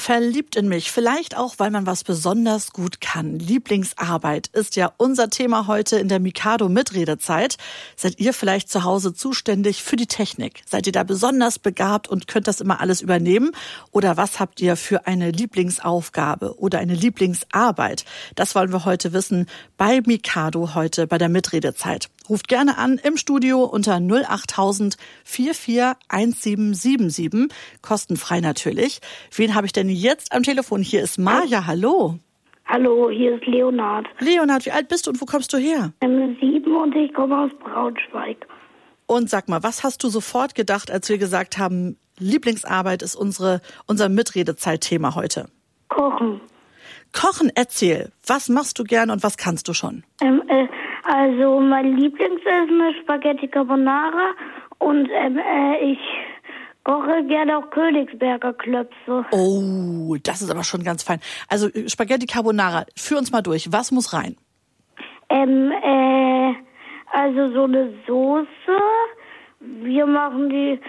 Verliebt in mich, vielleicht auch, weil man was besonders gut kann. Lieblingsarbeit ist ja unser Thema heute in der Mikado Mitredezeit. Seid ihr vielleicht zu Hause zuständig für die Technik? Seid ihr da besonders begabt und könnt das immer alles übernehmen? Oder was habt ihr für eine Lieblingsaufgabe oder eine Lieblingsarbeit? Das wollen wir heute wissen bei Mikado heute bei der Mitredezeit. Ruft gerne an im Studio unter 08000 441777, kostenfrei natürlich. Wen habe ich denn jetzt am Telefon? Hier ist Maja, hallo. Hallo, hier ist Leonhard. Leonhard, wie alt bist du und wo kommst du her? 7 und ich komme aus Braunschweig. Und sag mal, was hast du sofort gedacht, als wir gesagt haben, Lieblingsarbeit ist unser Mitredezeit-Thema heute? Kochen. Kochen, erzähl. Was machst du gern und was kannst du schon? Also mein Lieblingsessen ist Spaghetti Carbonara und ich koche gerne auch Königsberger Klöpse. Oh, das ist aber schon ganz fein. Also Spaghetti Carbonara, führ uns mal durch. Was muss rein? Also so eine Soße. Wir machen die,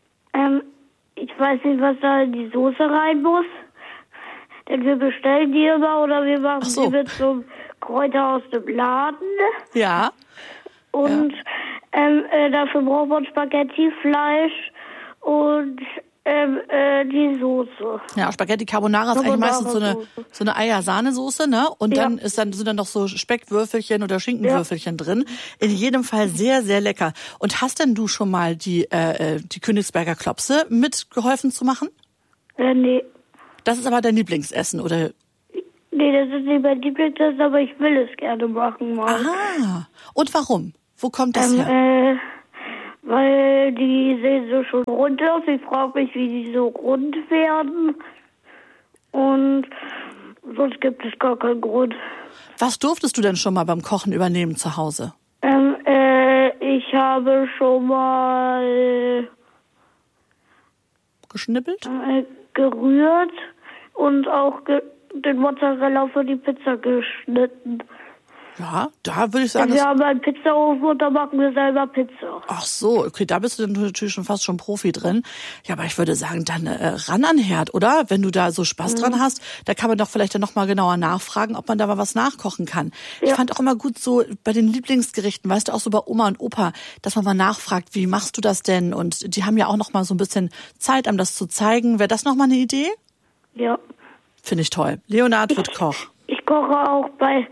ich weiß nicht, was da in die Soße rein muss. Denn wir bestellen die immer oder wir machen die mit so einem Kräuter aus dem Laden. Ja. Und dafür braucht man Spaghetti-Fleisch und die Soße. Ja, Spaghetti Carbonara ist eigentlich meistens so eine Eier-Sahnesoße, ne? Und dann sind dann noch so Speckwürfelchen oder Schinkenwürfelchen drin. In jedem Fall sehr, sehr lecker. Und hast denn du schon mal die Königsberger Klopse mitgeholfen zu machen? Nee. Das ist aber dein Lieblingsessen, oder? Nee, das ist nicht mein Lieblingsessen, aber ich will es gerne machen mal. Ah, und warum? Wo kommt das her? Weil die sehen so schon rund aus. Ich frage mich, wie die so rund werden. Und sonst gibt es gar keinen Grund. Was durftest du denn schon mal beim Kochen übernehmen zu Hause? Ich habe schon mal geschnippelt? Gerührt und auch den Mozzarella für die Pizza geschnitten. Ja, da würde ich sagen... Wir haben einen Pizzaofen und da machen wir selber Pizza. Ach so, okay, da bist du dann natürlich schon fast schon Profi drin. Ja, aber ich würde sagen, dann ran an den Herd, oder? Wenn du da so Spaß dran hast, da kann man doch vielleicht dann noch mal genauer nachfragen, ob man da mal was nachkochen kann. Ja. Ich fand auch immer gut so bei den Lieblingsgerichten, weißt du, auch so bei Oma und Opa, dass man mal nachfragt, wie machst du das denn? Und die haben ja auch noch mal so ein bisschen Zeit, einem das zu zeigen. Wäre das noch mal eine Idee? Ja. Finde ich toll. Leonhard wird Koch. Ich koche auch bei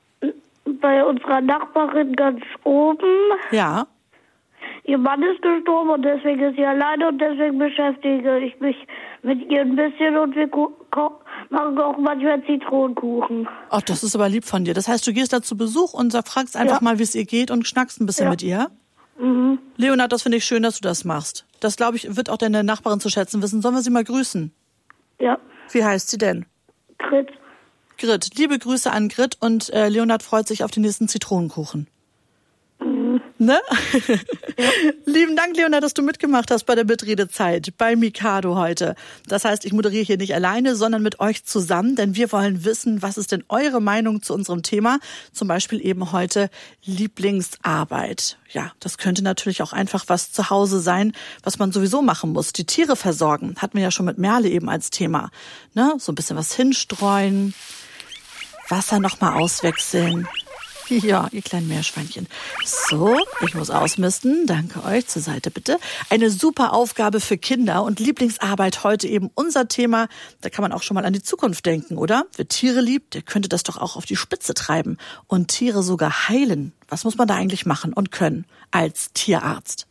unserer Nachbarin ganz oben. Ja. Ihr Mann ist gestorben und deswegen ist sie alleine und deswegen beschäftige ich mich mit ihr ein bisschen und wir machen auch manchmal Zitronenkuchen. Ach, das ist aber lieb von dir. Das heißt, du gehst da zu Besuch und fragst einfach mal, wie es ihr geht und schnackst ein bisschen mit ihr? Mhm. Leonhard, das finde ich schön, dass du das machst. Das, glaube ich, wird auch deine Nachbarin zu schätzen wissen. Sollen wir sie mal grüßen? Ja. Wie heißt sie denn? Grit. Grit. Liebe Grüße an Grit und Leonhard freut sich auf den nächsten Zitronenkuchen. Mhm. Ne? Ja. Lieben Dank, Leonhard, dass du mitgemacht hast bei der Mitredezeit, bei Mikado heute. Das heißt, ich moderiere hier nicht alleine, sondern mit euch zusammen, denn wir wollen wissen, was ist denn eure Meinung zu unserem Thema? Zum Beispiel eben heute Lieblingsarbeit. Ja, das könnte natürlich auch einfach was zu Hause sein, was man sowieso machen muss. Die Tiere versorgen, hatten wir ja schon mit Merle eben als Thema. Ne? So ein bisschen was hinstreuen, Wasser nochmal auswechseln. Ja, ihr kleinen Meerschweinchen. So, ich muss ausmisten. Danke euch. Zur Seite bitte. Eine super Aufgabe für Kinder und Lieblingsarbeit heute eben unser Thema. Da kann man auch schon mal an die Zukunft denken, oder? Wer Tiere liebt, der könnte das doch auch auf die Spitze treiben und Tiere sogar heilen. Was muss man da eigentlich machen und können als Tierarzt?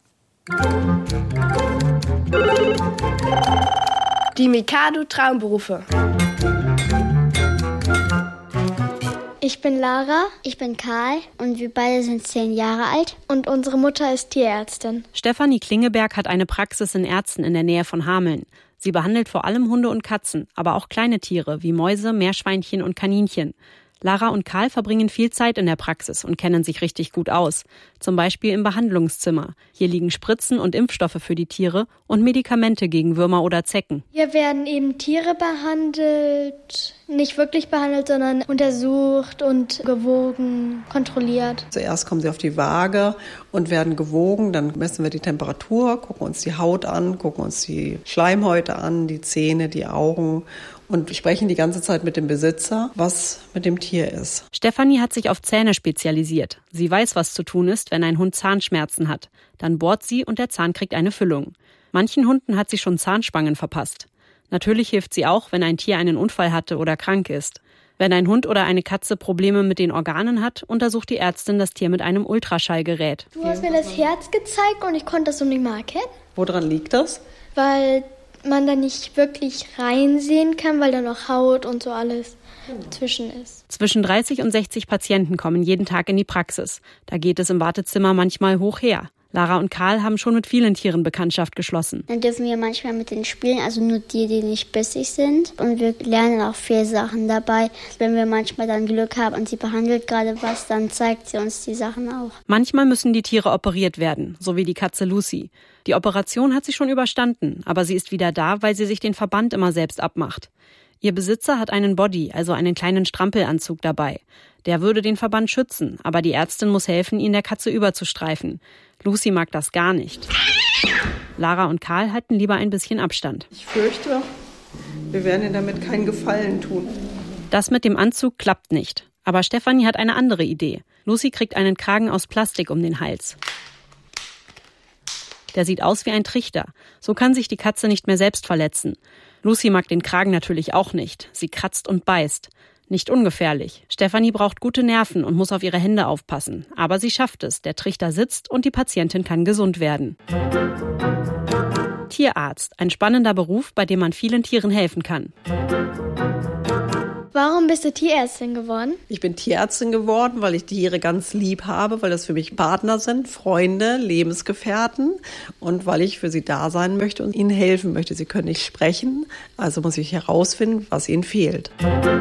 Die Mikado Traumberufe. Ich bin Lara. Ich bin Karl und wir beide sind 10 Jahre alt. Und unsere Mutter ist Tierärztin. Stefanie Klingeberg hat eine Praxis in Erzten in der Nähe von Hameln. Sie behandelt vor allem Hunde und Katzen, aber auch kleine Tiere wie Mäuse, Meerschweinchen und Kaninchen. Lara und Karl verbringen viel Zeit in der Praxis und kennen sich richtig gut aus. Zum Beispiel im Behandlungszimmer. Hier liegen Spritzen und Impfstoffe für die Tiere und Medikamente gegen Würmer oder Zecken. Hier werden eben Tiere behandelt, nicht wirklich behandelt, sondern untersucht und gewogen, kontrolliert. Zuerst kommen sie auf die Waage und werden gewogen. Dann messen wir die Temperatur, gucken uns die Haut an, gucken uns die Schleimhäute an, die Zähne, die Augen. und sprechen die ganze Zeit mit dem Besitzer, was mit dem Tier ist. Stefanie hat sich auf Zähne spezialisiert. Sie weiß, was zu tun ist, wenn ein Hund Zahnschmerzen hat. Dann bohrt sie und der Zahn kriegt eine Füllung. Manchen Hunden hat sie schon Zahnspangen verpasst. Natürlich hilft sie auch, wenn ein Tier einen Unfall hatte oder krank ist. Wenn ein Hund oder eine Katze Probleme mit den Organen hat, untersucht die Ärztin das Tier mit einem Ultraschallgerät. Du hast mir das Herz gezeigt und ich konnte das so nicht mal erkennen. Woran liegt das? Weil man da nicht wirklich reinsehen kann, weil da noch Haut und so alles zwischen ist. Zwischen 30 und 60 Patienten kommen jeden Tag in die Praxis. Da geht es im Wartezimmer manchmal hoch her. Lara und Karl haben schon mit vielen Tieren Bekanntschaft geschlossen. Dann dürfen wir manchmal mit denen spielen, also nur die nicht bissig sind. Und wir lernen auch viele Sachen dabei. Wenn wir manchmal dann Glück haben und sie behandelt gerade was, dann zeigt sie uns die Sachen auch. Manchmal müssen die Tiere operiert werden, so wie die Katze Lucy. Die Operation hat sie schon überstanden, aber sie ist wieder da, weil sie sich den Verband immer selbst abmacht. Ihr Besitzer hat einen Body, also einen kleinen Strampelanzug dabei. Der würde den Verband schützen, aber die Ärztin muss helfen, ihn der Katze überzustreifen. Lucy mag das gar nicht. Lara und Karl halten lieber ein bisschen Abstand. Ich fürchte, wir werden ihr damit keinen Gefallen tun. Das mit dem Anzug klappt nicht. Aber Stefanie hat eine andere Idee. Lucy kriegt einen Kragen aus Plastik um den Hals. Der sieht aus wie ein Trichter. So kann sich die Katze nicht mehr selbst verletzen. Lucy mag den Kragen natürlich auch nicht. Sie kratzt und beißt. Nicht ungefährlich. Stefanie braucht gute Nerven und muss auf ihre Hände aufpassen. Aber sie schafft es. Der Trichter sitzt und die Patientin kann gesund werden. Tierarzt. Ein spannender Beruf, bei dem man vielen Tieren helfen kann. Warum bist du Tierärztin geworden? Ich bin Tierärztin geworden, weil ich Tiere ganz lieb habe, weil das für mich Partner sind, Freunde, Lebensgefährten und weil ich für sie da sein möchte und ihnen helfen möchte. Sie können nicht sprechen, also muss ich herausfinden, was ihnen fehlt.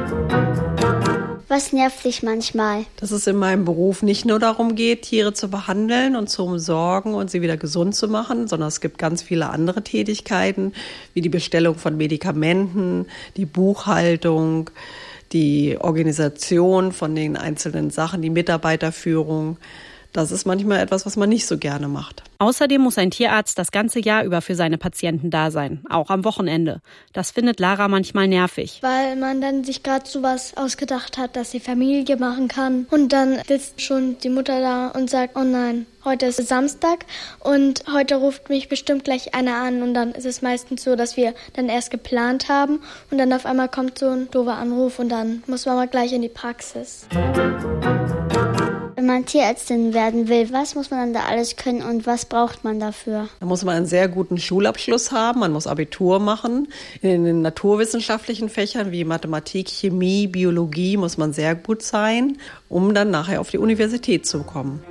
Was nervt dich manchmal? Dass es in meinem Beruf nicht nur darum geht, Tiere zu behandeln und zu umsorgen und sie wieder gesund zu machen, sondern es gibt ganz viele andere Tätigkeiten, wie die Bestellung von Medikamenten, die Buchhaltung, die Organisation von den einzelnen Sachen, die Mitarbeiterführung. Das ist manchmal etwas, was man nicht so gerne macht. Außerdem muss ein Tierarzt das ganze Jahr über für seine Patienten da sein, auch am Wochenende. Das findet Lara manchmal nervig. Weil man dann sich gerade so was ausgedacht hat, dass die Familie machen kann. Und dann sitzt schon die Mutter da und sagt, oh nein, heute ist Samstag und heute ruft mich bestimmt gleich einer an. Und dann ist es meistens so, dass wir dann erst geplant haben und dann auf einmal kommt so ein doofer Anruf und dann muss man mal gleich in die Praxis. Wenn man Tierärztin werden will, was muss man dann da alles können und was braucht man dafür? Da muss man einen sehr guten Schulabschluss haben, man muss Abitur machen. In den naturwissenschaftlichen Fächern wie Mathematik, Chemie, Biologie muss man sehr gut sein, um dann nachher auf die Universität zu kommen.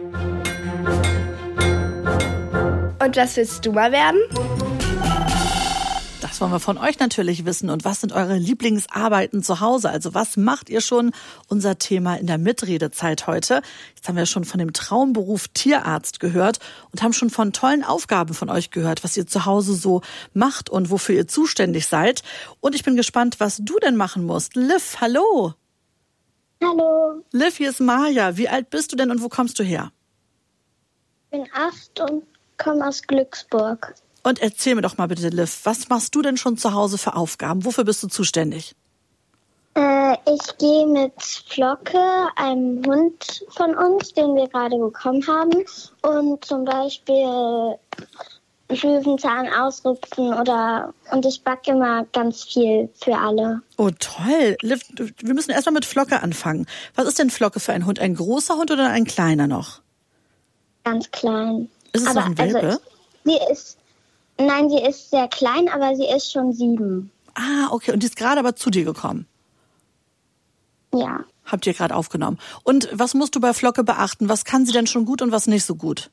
Und was willst du mal werden? Das wollen wir von euch natürlich wissen. Und was sind eure Lieblingsarbeiten zu Hause? Also was macht ihr schon? Unser Thema in der Mitredezeit heute. Jetzt haben wir schon von dem Traumberuf Tierarzt gehört und haben schon von tollen Aufgaben von euch gehört, was ihr zu Hause so macht und wofür ihr zuständig seid. Und ich bin gespannt, was du denn machen musst. Liv, hallo. Hallo, Liv, hier ist Maja. Wie alt bist du denn und wo kommst du her? ich bin 8 und komme aus Glücksburg. Und erzähl mir doch mal bitte, Liv, was machst du denn schon zu Hause für Aufgaben? Wofür bist du zuständig? Ich gehe mit Flocke, einem Hund von uns, den wir gerade bekommen haben, und zum Beispiel Löwenzahn ausrupfen und ich backe immer ganz viel für alle. Oh, toll. Liv, wir müssen erstmal mit Flocke anfangen. Was ist denn Flocke für ein Hund? Ein großer Hund oder ein kleiner noch? Ganz klein. Ist es noch ein Welpe? Nein, sie ist sehr klein, aber sie ist schon 7. Ah, okay. Und die ist gerade aber zu dir gekommen? Ja. Habt ihr gerade aufgenommen. Und was musst du bei Flocke beachten? Was kann sie denn schon gut und was nicht so gut?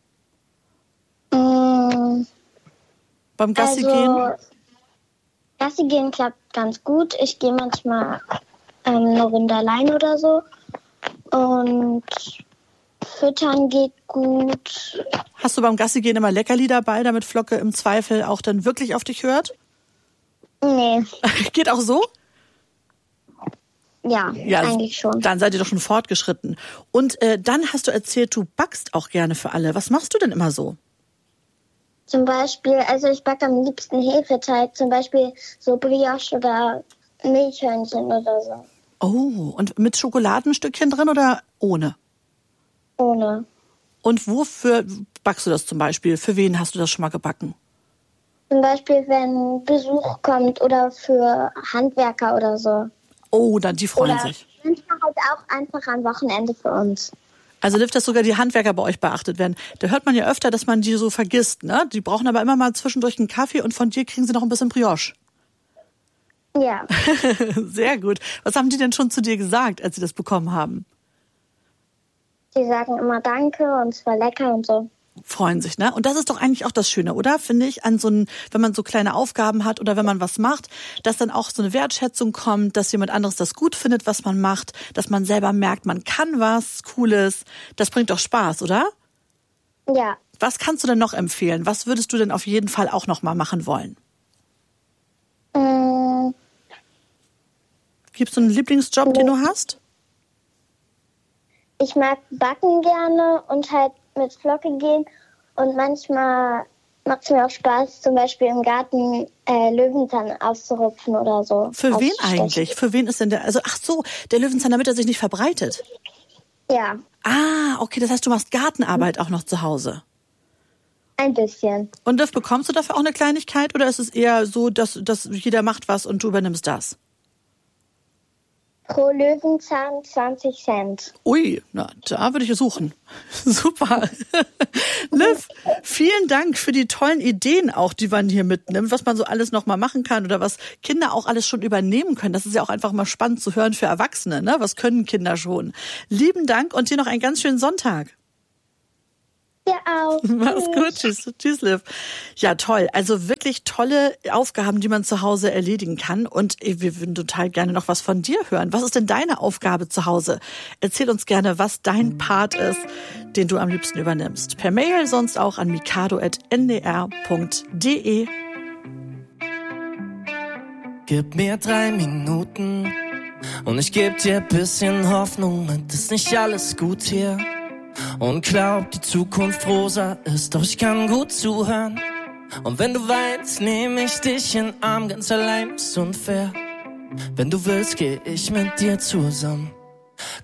Beim Gassi gehen? Gassi gehen klappt ganz gut. Ich gehe manchmal eine Runde allein oder so. Und Füttern geht gut. Hast du beim Gassi gehen immer Leckerli dabei, damit Flocke im Zweifel auch dann wirklich auf dich hört? Nee. Geht auch so? Ja, eigentlich schon. Dann seid ihr doch schon fortgeschritten. Und dann hast du erzählt, du backst auch gerne für alle. Was machst du denn immer so? Zum Beispiel, also ich backe am liebsten Hefeteig. Zum Beispiel so Brioche oder Milchhörnchen oder so. Oh, und mit Schokoladenstückchen drin oder ohne? Ohne. Und wofür backst du das zum Beispiel? Für wen hast du das schon mal gebacken? Zum Beispiel, wenn Besuch kommt oder für Handwerker oder so. Oh, dann die freuen sich. Manchmal halt auch einfach am Wochenende für uns. Also Liv, dass sogar die Handwerker bei euch beachtet werden. Da hört man ja öfter, dass man die so vergisst, ne? Die brauchen aber immer mal zwischendurch einen Kaffee und von dir kriegen sie noch ein bisschen Brioche. Ja. Sehr gut. Was haben die denn schon zu dir gesagt, als sie das bekommen haben? Die sagen immer Danke und es war lecker und so. Freuen sich, ne? Und das ist doch eigentlich auch das Schöne, oder? Finde ich, wenn man so kleine Aufgaben hat oder wenn man was macht, dass dann auch so eine Wertschätzung kommt, dass jemand anderes das gut findet, was man macht, dass man selber merkt, man kann was Cooles. Das bringt doch Spaß, oder? Ja. Was kannst du denn noch empfehlen? Was würdest du denn auf jeden Fall auch noch mal machen wollen? Gibt es so einen Lieblingsjob, den du hast? Ich mag backen gerne und halt mit Flocke gehen. Und manchmal macht es mir auch Spaß, zum Beispiel im Garten Löwenzahn auszurupfen oder so. Für wen eigentlich? Für wen ist denn der? Also ach so, der Löwenzahn, damit er sich nicht verbreitet. Ja. Ah, okay, das heißt, du machst Gartenarbeit auch noch zu Hause. Ein bisschen. Und bekommst du dafür auch eine Kleinigkeit oder ist es eher so, dass jeder macht was und du übernimmst das? Pro Löwenzahn 20 Cent. Ui, na, da würde ich suchen. Super. Liv, vielen Dank für die tollen Ideen auch, die man hier mitnimmt, was man so alles noch mal machen kann oder was Kinder auch alles schon übernehmen können. Das ist ja auch einfach mal spannend zu hören für Erwachsene, ne? Was können Kinder schon? Lieben Dank und dir noch einen ganz schönen Sonntag. Ja, auch. Mach's gut. Tschüss, Liv. Ja, toll. Also wirklich tolle Aufgaben, die man zu Hause erledigen kann. Und wir würden total gerne noch was von dir hören. Was ist denn deine Aufgabe zu Hause? Erzähl uns gerne, was dein Part ist, den du am liebsten übernimmst. Per Mail, sonst auch an mikado@ndr.de. Gib mir 3 Minuten und ich geb dir bisschen Hoffnung. Ist nicht alles gut hier? Und glaub, die Zukunft rosa ist, doch ich kann gut zuhören. Und wenn du weinst, nehm ich dich in den Arm, ganz allein ist unfair. Wenn du willst, geh ich mit dir zusammen.